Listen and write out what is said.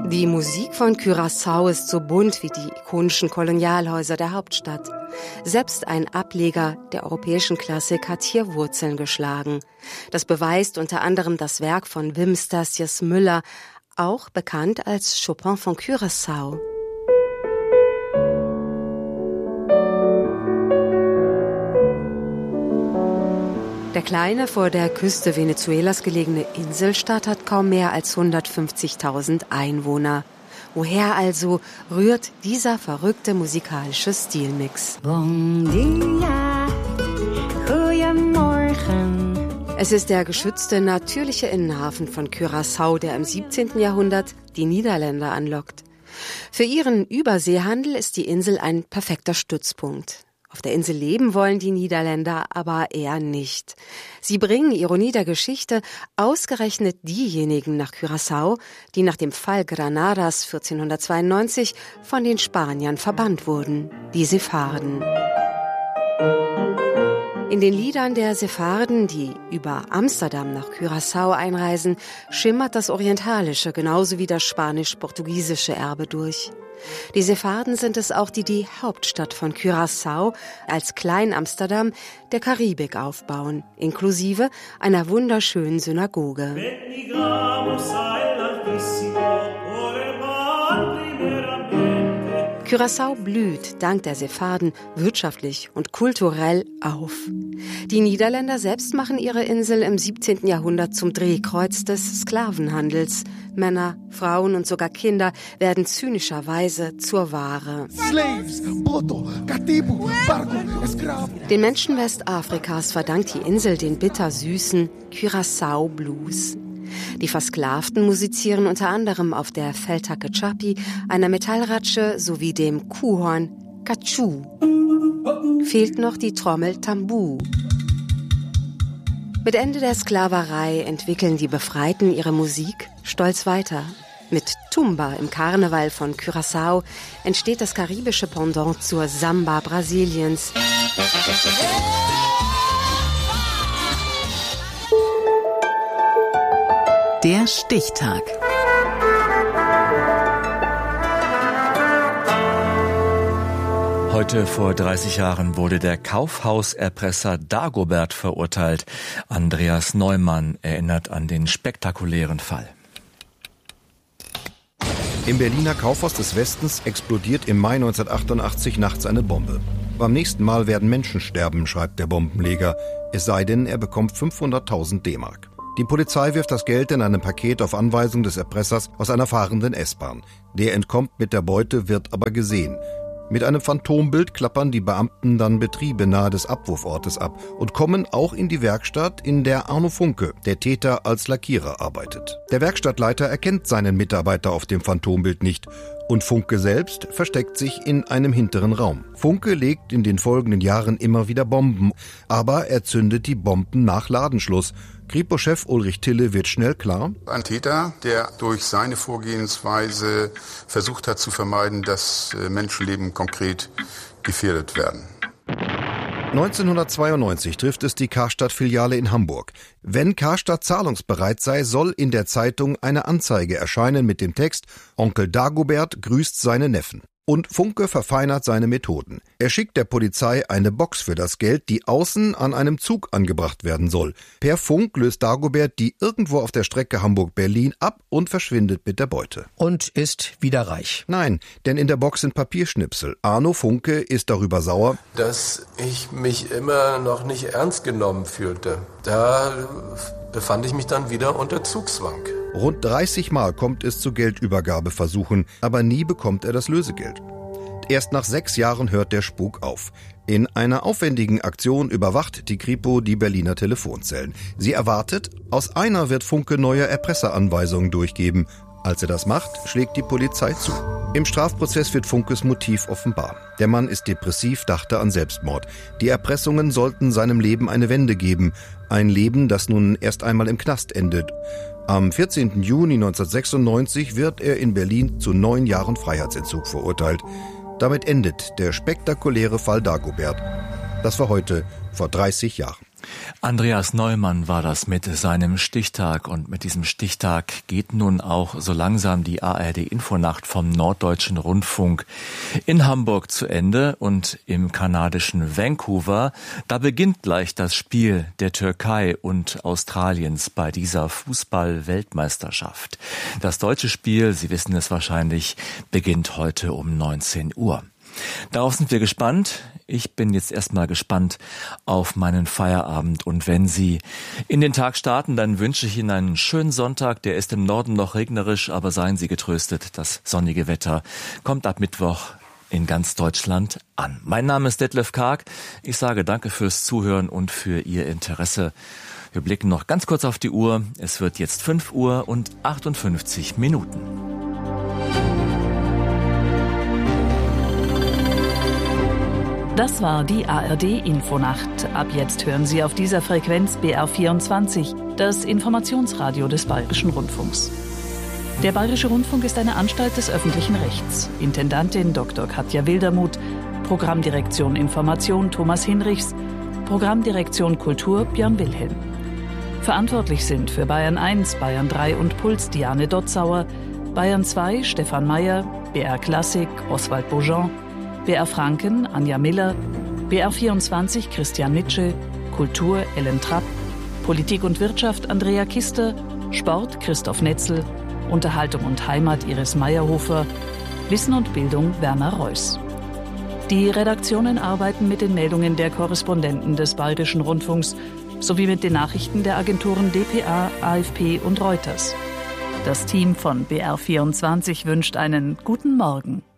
Die Musik von Curaçao ist so bunt wie die ikonischen Kolonialhäuser der Hauptstadt. Selbst ein Ableger der europäischen Klassik hat hier Wurzeln geschlagen. Das beweist unter anderem das Werk von Wim Stasius Müller, auch bekannt als Chopin von Curaçao. Der kleine, vor der Küste Venezuelas gelegene Inselstaat hat kaum mehr als 150.000 Einwohner. Woher also rührt dieser verrückte musikalische Stilmix? Bon dia, goeiemorgen. Es ist der geschützte natürliche Innenhafen von Curaçao, der im 17. Jahrhundert die Niederländer anlockt. Für ihren Überseehandel ist die Insel ein perfekter Stützpunkt. Auf der Insel leben wollen die Niederländer aber eher nicht. Sie bringen, Ironie der Geschichte, ausgerechnet diejenigen nach Curaçao, die nach dem Fall Granadas 1492 von den Spaniern verbannt wurden, die Sepharden. In den Liedern der Sepharden, die über Amsterdam nach Curaçao einreisen, schimmert das orientalische genauso wie das spanisch-portugiesische Erbe durch. Die Sepharden sind es auch, die die Hauptstadt von Curaçao als Klein-Amsterdam der Karibik aufbauen, inklusive einer wunderschönen Synagoge. Curaçao blüht dank der Sepharden wirtschaftlich und kulturell auf. Die Niederländer selbst machen ihre Insel im 17. Jahrhundert zum Drehkreuz des Sklavenhandels. Männer, Frauen und sogar Kinder werden zynischerweise zur Ware. Den Menschen Westafrikas verdankt die Insel den bittersüßen Curaçao Blues. Die Versklavten musizieren unter anderem auf der Feldhacke Chapi, einer Metallratsche sowie dem Kuhhorn Kachu. Fehlt noch die Trommel Tambu. Mit Ende der Sklaverei entwickeln die Befreiten ihre Musik stolz weiter. Mit Tumba im Karneval von Curaçao entsteht das karibische Pendant zur Samba Brasiliens. Der Stichtag. Heute vor 30 Jahren wurde der Kaufhauserpresser Dagobert verurteilt. Andreas Neumann erinnert an den spektakulären Fall. Im Berliner Kaufhaus des Westens explodiert im Mai 1988 nachts eine Bombe. Beim nächsten Mal werden Menschen sterben, schreibt der Bombenleger. Es sei denn, er bekommt 500.000 D-Mark. Die Polizei wirft das Geld in einem Paket auf Anweisung des Erpressers aus einer fahrenden S-Bahn. Der entkommt mit der Beute, wird aber gesehen. Mit einem Phantombild klappern die Beamten dann Betriebe nahe des Abwurfortes ab und kommen auch in die Werkstatt, in der Arno Funke, der Täter, als Lackierer arbeitet. Der Werkstattleiter erkennt seinen Mitarbeiter auf dem Phantombild nicht und Funke selbst versteckt sich in einem hinteren Raum. Funke legt in den folgenden Jahren immer wieder Bomben, aber er zündet die Bomben nach Ladenschluss. Kripo-Chef Ulrich Tille wird schnell klar: Ein Täter, der durch seine Vorgehensweise versucht hat zu vermeiden, dass Menschenleben konkret gefährdet werden. 1992 trifft es die Karstadt-Filiale in Hamburg. Wenn Karstadt zahlungsbereit sei, soll in der Zeitung eine Anzeige erscheinen mit dem Text »Onkel Dagobert grüßt seine Neffen«. Und Funke verfeinert seine Methoden. Er schickt der Polizei eine Box für das Geld, die außen an einem Zug angebracht werden soll. Per Funk löst Dagobert die irgendwo auf der Strecke Hamburg-Berlin ab und verschwindet mit der Beute. Und ist wieder reich. Nein, denn in der Box sind Papierschnipsel. Arno Funke ist darüber sauer, dass ich mich immer noch nicht ernst genommen fühlte. Da befand ich mich dann wieder unter Zugzwang. Rund 30 Mal kommt es zu Geldübergabeversuchen, aber nie bekommt er das Lösegeld. Erst nach 6 Jahren hört der Spuk auf. In einer aufwendigen Aktion überwacht die Kripo die Berliner Telefonzellen. Sie erwartet, aus einer wird Funke neue Erpresseranweisungen durchgeben. Als er das macht, schlägt die Polizei zu. Im Strafprozess wird Funkes Motiv offenbar. Der Mann ist depressiv, dachte an Selbstmord. Die Erpressungen sollten seinem Leben eine Wende geben. Ein Leben, das nun erst einmal im Knast endet. Am 14. Juni 1996 wird er in Berlin zu 9 Jahren Freiheitsentzug verurteilt. Damit endet der spektakuläre Fall Dagobert. Das war heute vor 30 Jahren. Andreas Neumann war das mit seinem Stichtag, und mit diesem Stichtag geht nun auch so langsam die ARD-Infonacht vom Norddeutschen Rundfunk in Hamburg zu Ende, und im kanadischen Vancouver, da beginnt gleich das Spiel der Türkei und Australiens bei dieser Fußball-Weltmeisterschaft. Das deutsche Spiel, Sie wissen es wahrscheinlich, beginnt heute um 19 Uhr. Darauf sind wir gespannt. Ich bin jetzt erstmal gespannt auf meinen Feierabend, und wenn Sie in den Tag starten, dann wünsche ich Ihnen einen schönen Sonntag. Der ist im Norden noch regnerisch, aber seien Sie getröstet, das sonnige Wetter kommt ab Mittwoch in ganz Deutschland an. Mein Name ist Detlef Karg. Ich sage danke fürs Zuhören und für Ihr Interesse. Wir blicken noch ganz kurz auf die Uhr. Es wird jetzt 5 Uhr und 58 Minuten. Das war die ARD-Infonacht. Ab jetzt hören Sie auf dieser Frequenz BR24, das Informationsradio des Bayerischen Rundfunks. Der Bayerische Rundfunk ist eine Anstalt des öffentlichen Rechts. Intendantin Dr. Katja Wildermuth, Programmdirektion Information Thomas Hinrichs, Programmdirektion Kultur Björn Wilhelm. Verantwortlich sind für Bayern 1, Bayern 3 und Puls Diane Dotzauer, Bayern 2 Stefan Mayer, BR Klassik Oswald Beaujean, BR Franken Anja Miller, BR24 Christian Nitsche, Kultur Ellen Trapp, Politik und Wirtschaft Andrea Kister, Sport Christoph Netzel, Unterhaltung und Heimat Iris Meyerhofer, Wissen und Bildung Werner Reuss. Die Redaktionen arbeiten mit den Meldungen der Korrespondenten des Bayerischen Rundfunks sowie mit den Nachrichten der Agenturen dpa, AFP und Reuters. Das Team von BR24 wünscht einen guten Morgen.